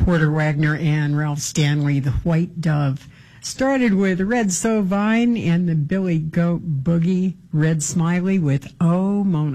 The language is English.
Porter Wagner and Ralph Stanley, The White Dove. Started with Red Sovine and the Billy Goat Boogie, Red Smiley with Oh Mona.